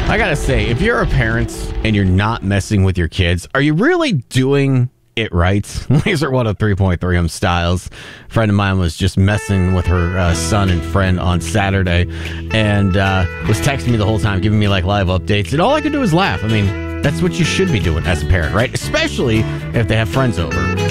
I gotta say, if you're a parent and you're not messing with your kids, are you really doing it right? Laser 103.3, I'm Styles. A friend of mine was just messing with her son and friend on Saturday and was texting me the whole time, giving me like live updates. And all I could do was laugh. I mean, that's what you should be doing as a parent, right? Especially if they have friends over.